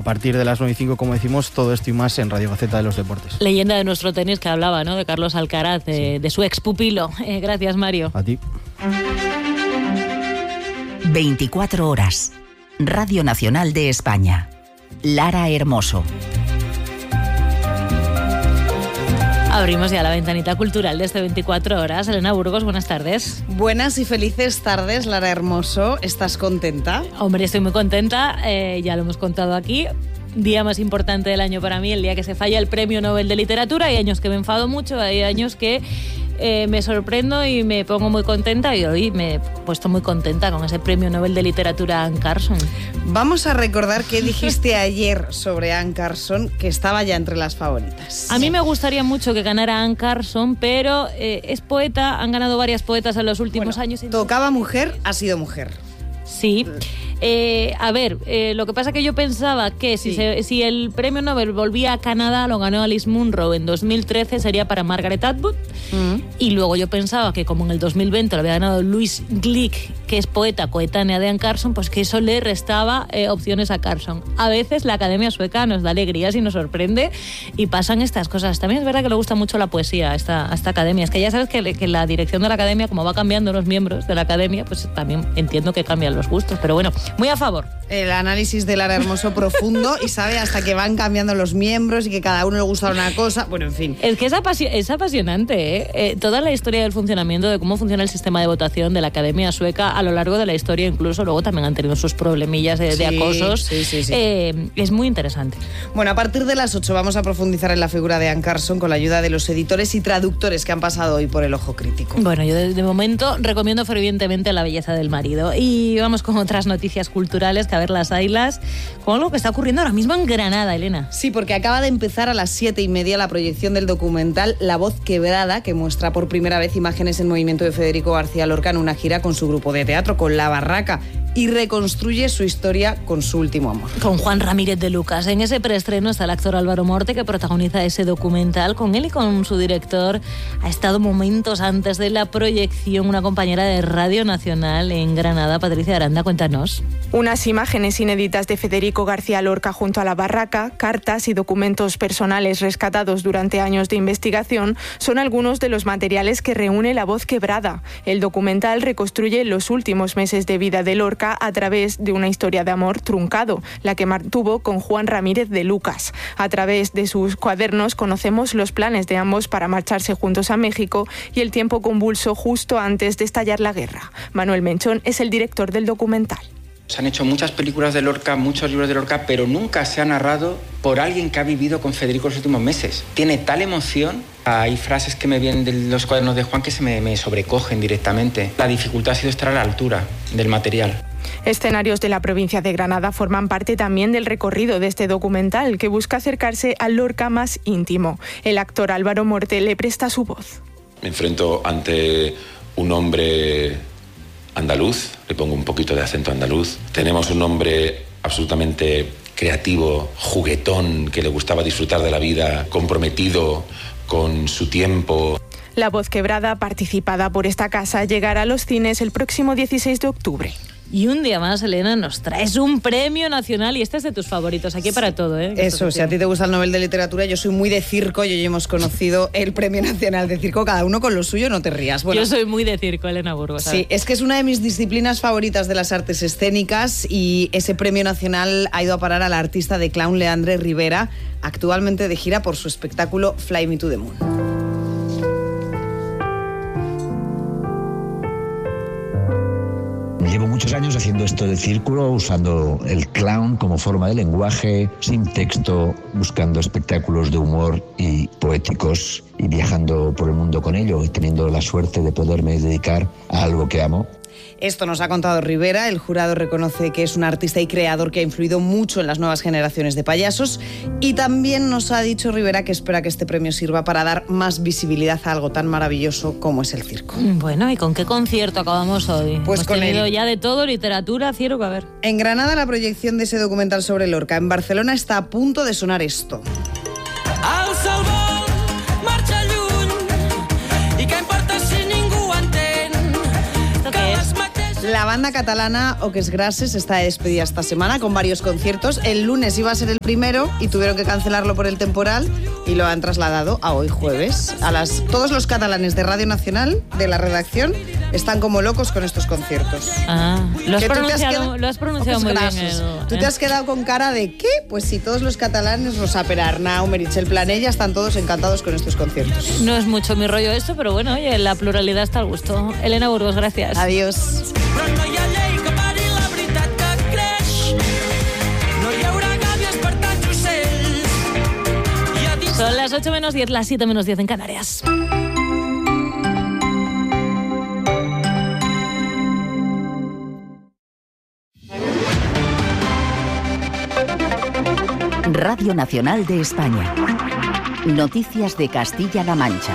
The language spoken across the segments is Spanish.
partir de las 9:05, como decimos, todo esto y más en Radio Gaceta de los Deportes. Leyenda de nuestro tenis que hablaba, ¿no?, de Carlos Alcaraz, de su expupilo. Gracias, Mario. A ti. 24 horas. Radio Nacional de España. Lara Hermoso. Abrimos ya la ventanita cultural de este 24 horas. Elena Burgos, buenas tardes. Buenas y felices tardes, Lara Hermoso. ¿Estás contenta? Hombre, estoy muy contenta. Ya lo hemos contado aquí. Día más importante del año para mí, el día que se falla el Premio Nobel de Literatura. Hay años que me enfado mucho, hay años que me sorprendo y me pongo muy contenta, y hoy me he puesto muy contenta con ese Premio Nobel de Literatura a Anne Carson. Vamos a recordar qué dijiste ayer sobre Anne Carson, que estaba ya entre las favoritas. A mí me gustaría mucho que ganara Anne Carson, pero es poeta, han ganado varias poetas en los últimos años. Tocaba mujer, ha sido mujer. Sí. Lo que pasa que yo pensaba que si el premio Nobel volvía a Canadá, lo ganó Alice Munro en 2013, sería para Margaret Atwood. Y luego yo pensaba que como en el 2020 lo había ganado Louise Glück, que es poeta coetánea de Anne Carson, pues que eso le restaba opciones a Carson. A veces la Academia Sueca nos da alegrías y nos sorprende y pasan estas cosas. También es verdad que le gusta mucho la poesía a esta academia. Es que ya sabes que la dirección de la academia, como va cambiando los miembros de la academia, pues también entiendo que cambian los gustos. Pero bueno, muy a favor. El análisis de Lara Hermoso profundo, y sabe hasta que van cambiando los miembros y que cada uno le gusta una cosa. Bueno, en fin. Es que es apasionante, toda la historia del funcionamiento, de cómo funciona el sistema de votación de la Academia Sueca a lo largo de la historia, incluso luego también han tenido sus problemillas de acosos. Sí. Es muy interesante. Bueno, a partir de las 8 vamos a profundizar en la figura de Anne Carson con la ayuda de los editores y traductores que han pasado hoy por el ojo crítico. Bueno, yo de momento recomiendo fervientemente La belleza del marido. Y vamos con otras noticias culturales, que a ver las haylas, con algo que está ocurriendo ahora mismo en Granada, Elena. Sí, porque acaba de empezar a las 7:30 la proyección del documental La voz quebrada, que muestra por primera vez imágenes en movimiento de Federico García Lorca en una gira con su grupo de teatro, con La Barraca, y reconstruye su historia con su último amor. Con Juan Ramírez de Lucas. En ese preestreno está el actor Álvaro Morte, que protagoniza ese documental. Con él y con su director ha estado momentos antes de la proyección una compañera de Radio Nacional en Granada, Patricia Aranda. Cuéntanos. Unas imágenes inéditas de Federico García Lorca junto a La Barraca, cartas y documentos personales rescatados durante años de investigación son algunos de los materiales que reúne La voz quebrada. El documental reconstruye los últimos meses de vida de Lorca a través de una historia de amor truncado, la que mantuvo con Juan Ramírez de Lucas. A través de sus cuadernos conocemos los planes de ambos para marcharse juntos a México y el tiempo convulso justo antes de estallar la guerra. Manuel Menchón es el director del documental. Se han hecho muchas películas de Lorca, muchos libros de Lorca, pero nunca se ha narrado por alguien que ha vivido con Federico los últimos meses. Tiene tal emoción. Hay frases que me vienen de los cuadernos de Juan que se me sobrecogen directamente. La dificultad ha sido estar a la altura del material. Escenarios de la provincia de Granada forman parte también del recorrido de este documental, que busca acercarse al Lorca más íntimo. El actor Álvaro Morte le presta su voz. Me enfrento ante un hombre andaluz, le pongo un poquito de acento andaluz. Tenemos un hombre absolutamente creativo, juguetón, que le gustaba disfrutar de la vida, comprometido con su tiempo. La voz quebrada, participada por esta casa, llegará a los cines el próximo 16 de octubre. Y un día más, Elena, nos traes un premio nacional, y este es de tus favoritos, aquí para todo, ¿eh? Eso, si a ti te gusta el Nobel de Literatura, yo soy muy de circo, y hoy hemos conocido el Premio Nacional de Circo, cada uno con lo suyo, no te rías. Bueno, yo soy muy de circo, Elena Burgos. Sí, es que es una de mis disciplinas favoritas de las artes escénicas, y ese Premio Nacional ha ido a parar a la artista de clown Leandre Rivera, actualmente de gira por su espectáculo Fly Me to the Moon. Llevo muchos años haciendo esto de círculo, usando el clown como forma de lenguaje, sin texto, buscando espectáculos de humor y poéticos y viajando por el mundo con ello y teniendo la suerte de poderme dedicar a algo que amo. Esto nos ha contado Rivera. El jurado reconoce que es un artista y creador que ha influido mucho en las nuevas generaciones de payasos, y también nos ha dicho Rivera que espera que este premio sirva para dar más visibilidad a algo tan maravilloso como es el circo. Bueno, ¿y con qué concierto acabamos hoy? Pues hemos con tenido ya de todo, literatura, circo, a ver. En Granada, la proyección de ese documental sobre Lorca. En Barcelona está a punto de sonar esto. El sol vol marxa lluny i què importa si ningú entén? La banda catalana Oques Grasses está de despedida esta semana con varios conciertos. El lunes iba a ser el primero y tuvieron que cancelarlo por el temporal y lo han trasladado a hoy jueves. Todos los catalanes de Radio Nacional, de la redacción, están como locos con estos conciertos. Lo has pronunciado muy bien. Tú te has quedado con cara de ¿qué? Pues sí, todos los catalanes, Rosa Perarnau, Meritxell Planella, están todos encantados con estos conciertos. No es mucho mi rollo eso, pero bueno, oye, la pluralidad está al gusto. Elena Burgos, gracias. Adiós. Però no hi ha llei que pari la veritat que creix. No hi haurà gàbies per tants ocells. Son las 8 menos 10, las 7 menos 10 en Canarias. Radio Nacional de España. Noticias de Castilla-La Mancha.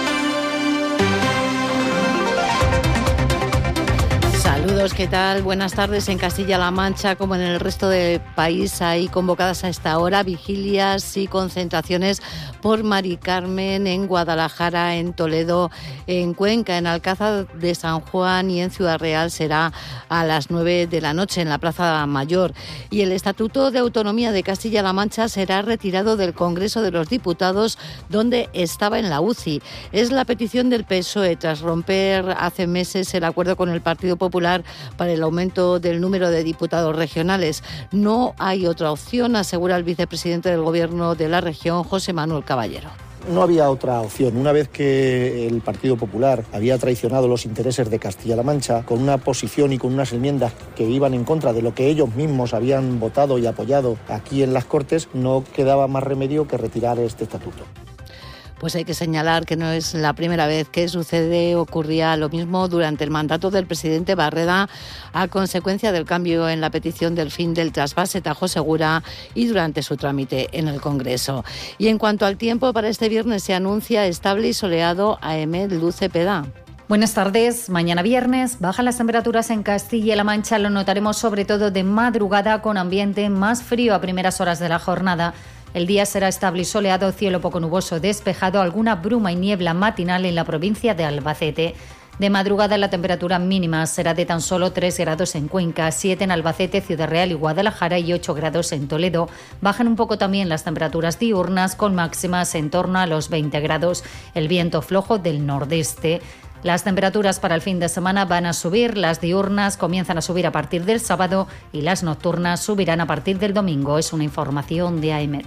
Saludos, ¿qué tal? Buenas tardes. En Castilla-La Mancha, como en el resto del país, hay convocadas a esta hora vigilias y concentraciones por Mari Carmen en Guadalajara, en Toledo, en Cuenca, en Alcázar de San Juan y en Ciudad Real será a las 9 de la noche en la Plaza Mayor. Y el Estatuto de Autonomía de Castilla-La Mancha será retirado del Congreso de los Diputados, donde estaba en la UCI. Es la petición del PSOE tras romper hace meses el acuerdo con el Partido Popular para el aumento del número de diputados regionales. No hay otra opción, asegura el vicepresidente del Gobierno de la región, José Manuel Caballero. No había otra opción. Una vez que el Partido Popular había traicionado los intereses de Castilla-La Mancha con una posición y con unas enmiendas que iban en contra de lo que ellos mismos habían votado y apoyado aquí en las Cortes, no quedaba más remedio que retirar este estatuto. Pues hay que señalar que no es la primera vez que sucede. Ocurría lo mismo durante el mandato del presidente Barreda a consecuencia del cambio en la petición del fin del trasvase Tajo Segura y durante su trámite en el Congreso. Y en cuanto al tiempo, para este viernes se anuncia estable y soleado. Aemet Luz Cepeda. Buenas tardes. Mañana viernes bajan las temperaturas en Castilla-La Mancha. Lo notaremos sobre todo de madrugada con ambiente más frío a primeras horas de la jornada. El día será estable y soleado, cielo poco nuboso despejado, alguna bruma y niebla matinal en la provincia de Albacete. De madrugada la temperatura mínima será de tan solo 3 grados en Cuenca, 7 en Albacete, Ciudad Real y Guadalajara y 8 grados en Toledo. Bajan un poco también las temperaturas diurnas con máximas en torno a los 20 grados. El viento flojo del nordeste. Las temperaturas para el fin de semana van a subir, las diurnas comienzan a subir a partir del sábado y las nocturnas subirán a partir del domingo. Es una información de Aemet.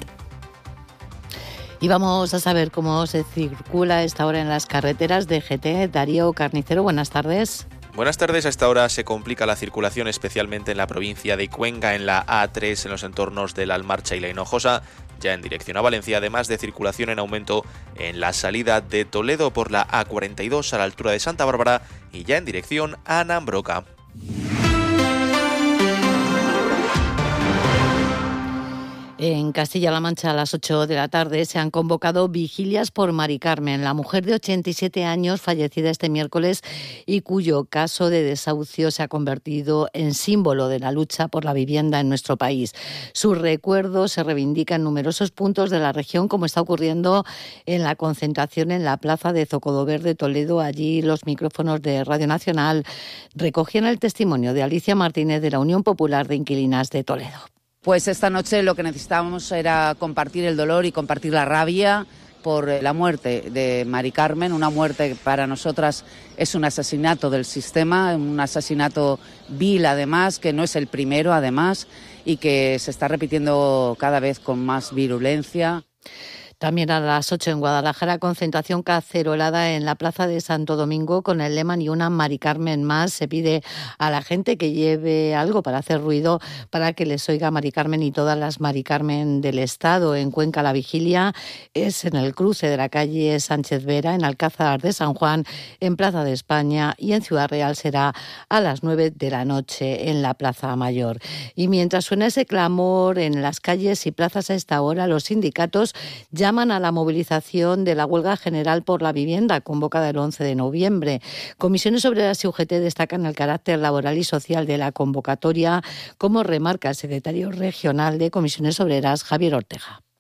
Y vamos a saber cómo se circula a esta hora en las carreteras de GT. Darío Carnicero, buenas tardes. Buenas tardes. A esta hora se complica la circulación, especialmente en la provincia de Cuenca, en la A3, en los entornos de La Almarcha y La Hinojosa, ya en dirección a Valencia, además de circulación en aumento en la salida de Toledo por la A42 a la altura de Santa Bárbara y ya en dirección a Nambroca. En Castilla-La Mancha, a las 8 de la tarde, se han convocado vigilias por Mari Carmen, la mujer de 87 años fallecida este miércoles y cuyo caso de desahucio se ha convertido en símbolo de la lucha por la vivienda en nuestro país. Su recuerdo se reivindica en numerosos puntos de la región, como está ocurriendo en la concentración en la plaza de Zocodoverde, Toledo. Allí los micrófonos de Radio Nacional recogían el testimonio de Alicia Martínez de la Unión Popular de Inquilinas de Toledo. Pues esta noche lo que necesitábamos era compartir el dolor y compartir la rabia por la muerte de Mari Carmen, una muerte que para nosotras es un asesinato del sistema, un asesinato vil además, que no es el primero además y que se está repitiendo cada vez con más virulencia. También a las 8 en Guadalajara, concentración cacerolada en la Plaza de Santo Domingo con el lema "Ni una Mari Carmen más". Se pide a la gente que lleve algo para hacer ruido para que les oiga Mari Carmen y todas las Mari Carmen del Estado. En Cuenca la vigilia es en el cruce de la calle Sánchez Vera, en Alcázar de San Juan, en Plaza de España, y en Ciudad Real será a las 9 de la noche en la Plaza Mayor. Y mientras suena ese clamor en las calles y plazas a esta hora, los sindicatos llaman a la movilización de la huelga general por la vivienda convocada el 11 de noviembre. Comisiones Obreras y UGT destacan el carácter laboral y social de la convocatoria, como remarca el secretario regional de Comisiones Obreras, Javier Ortega.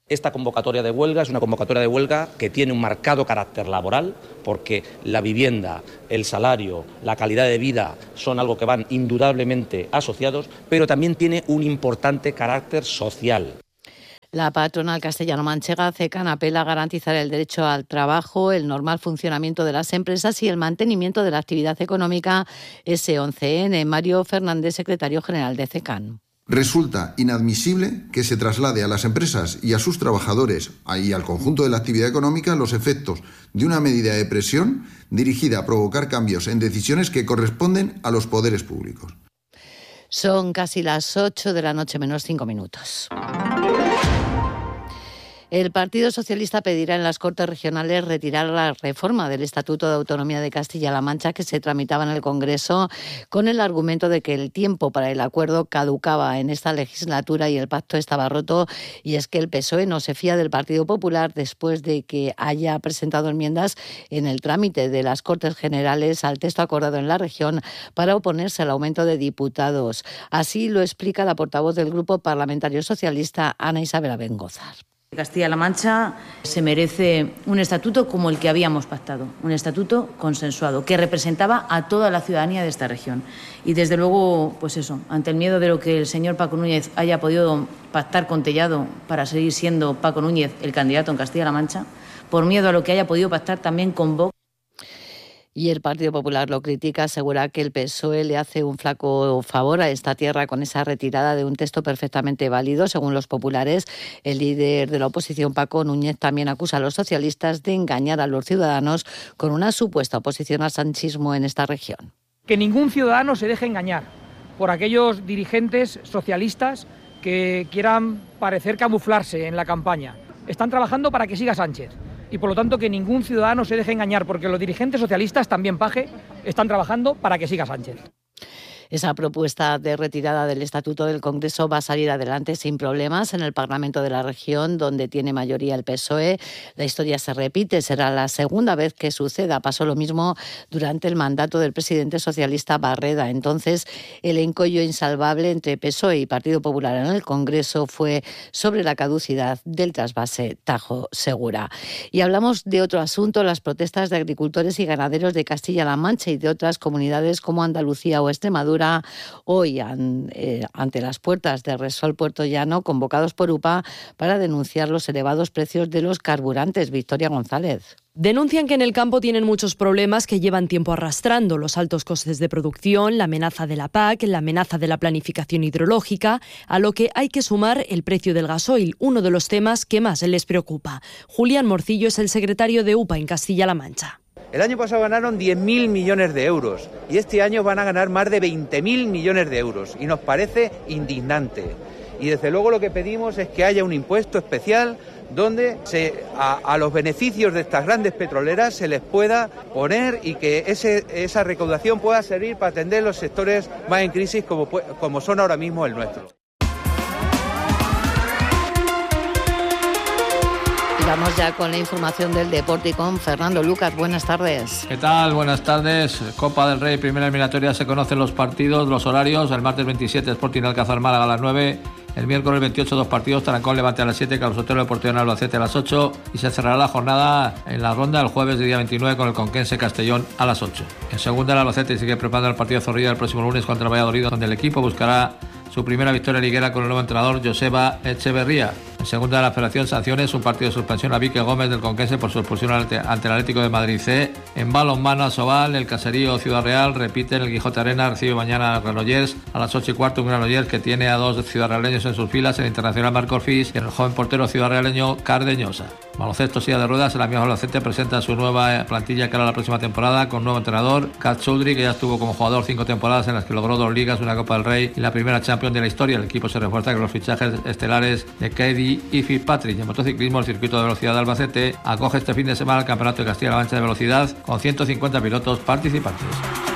Esta convocatoria de huelga es una convocatoria de huelga que tiene un marcado carácter laboral, porque la vivienda, el salario, la calidad de vida son algo que van indudablemente asociados, pero también tiene un importante carácter social. La patronal castellano-manchega CECAN apela a garantizar el derecho al trabajo, el normal funcionamiento de las empresas y el mantenimiento de la actividad económica S11N. Mario Fernández, secretario general de CECAN. Resulta inadmisible que se traslade a las empresas y a sus trabajadores y al conjunto de la actividad económica los efectos de una medida de presión dirigida a provocar cambios en decisiones que corresponden a los poderes públicos. Son casi las 8 de la noche menos 5 minutos. El Partido Socialista pedirá en las Cortes Regionales retirar la reforma del Estatuto de Autonomía de Castilla-La Mancha que se tramitaba en el Congreso con el argumento de que el tiempo para el acuerdo caducaba en esta legislatura y el pacto estaba roto, y es que el PSOE no se fía del Partido Popular después de que haya presentado enmiendas en el trámite de las Cortes Generales al texto acordado en la región para oponerse al aumento de diputados. Así lo explica la portavoz del Grupo Parlamentario Socialista, Ana Isabel Abengozar. Castilla-La Mancha se merece un estatuto como el que habíamos pactado, un estatuto consensuado, que representaba a toda la ciudadanía de esta región. Y desde luego, pues eso, ante el miedo de lo que el señor Paco Núñez haya podido pactar con Tellado para seguir siendo Paco Núñez el candidato en Castilla-La Mancha, por miedo a lo que haya podido pactar también con Vox. Y el Partido Popular lo critica, asegura que el PSOE le hace un flaco favor a esta tierra con esa retirada de un texto perfectamente válido, según los populares. El líder de la oposición, Paco Núñez, también acusa a los socialistas de engañar a los ciudadanos con una supuesta oposición al sanchismo en esta región. Que ningún ciudadano se deje engañar por aquellos dirigentes socialistas que quieran parecer camuflarse en la campaña. Están trabajando para que siga Sánchez. Y por lo tanto que ningún ciudadano se deje engañar, porque los dirigentes socialistas, también Paje, están trabajando para que siga Sánchez. Esa propuesta de retirada del Estatuto del Congreso va a salir adelante sin problemas en el Parlamento de la región, donde tiene mayoría el PSOE. La historia se repite, será la segunda vez que suceda. Pasó lo mismo durante el mandato del presidente socialista Barreda. Entonces, el encollo insalvable entre PSOE y Partido Popular en el Congreso fue sobre la caducidad del trasvase Tajo Segura. Y hablamos de otro asunto, las protestas de agricultores y ganaderos de Castilla-La Mancha y de otras comunidades como Andalucía o Extremadura, hoy ante las puertas de Repsol Puerto Llano, convocados por UPA para denunciar los elevados precios de los carburantes. Victoria González. Denuncian que en el campo tienen muchos problemas que llevan tiempo arrastrando: los altos costes de producción, la amenaza de la PAC, la amenaza de la planificación hidrológica, a lo que hay que sumar el precio del gasoil, uno de los temas que más les preocupa. Julián Morcillo es el secretario de UPA en Castilla-La Mancha. El año pasado ganaron 10.000 millones de euros y este año van a ganar más de 20.000 millones de euros y nos parece indignante. Y desde luego lo que pedimos es que haya un impuesto especial donde a los beneficios de estas grandes petroleras se les pueda poner y que esa recaudación pueda servir para atender los sectores más en crisis como son ahora mismo el nuestro. Vamos ya con la información del deporte y con Fernando Lucas. Buenas tardes. ¿Qué tal? Buenas tardes. Copa del Rey, primera eliminatoria, se conocen los partidos, los horarios. El martes 27, Sporting Alcázar Málaga a las 9. El miércoles 28, 2 partidos, Tarancón Levante a las 7, Carlos Sotelo Deportivo Albacete a las 8. Y se cerrará la jornada en la ronda el jueves de día 29 con el Conquense Castellón a las 8. En segunda, el Albacete sigue preparando el partido de Zorrilla el próximo lunes contra el Valladolid, donde el equipo buscará su primera victoria liguera con el nuevo entrenador Joseba Echeverría. En segunda de la Federación, sanciones, un partido de suspensión a Vique Gómez del Conquense por su expulsión ante el Atlético de Madrid C. En balonmano, Asobal, el Caserío Ciudad Real repite en el Quijote Arena, recibe mañana a Granollers a las 8:15, un Granollers que tiene a dos ciudadrealeños en sus filas, el internacional Marco Orfis y el joven portero ciudadrealeño Cardeñosa. Baloncesto silla de ruedas, el amigo Albacete presenta su nueva plantilla cara a la próxima temporada con nuevo entrenador, Kat Choudhury, que ya estuvo como jugador 5 temporadas en las que logró 2 ligas, una Copa del Rey y la primera Champions de la historia. El equipo se refuerza con los fichajes estelares de Kady y Fitzpatrick. En motociclismo, el circuito de velocidad de Albacete acoge este fin de semana el Campeonato de Castilla-La Mancha de Velocidad con 150 pilotos participantes.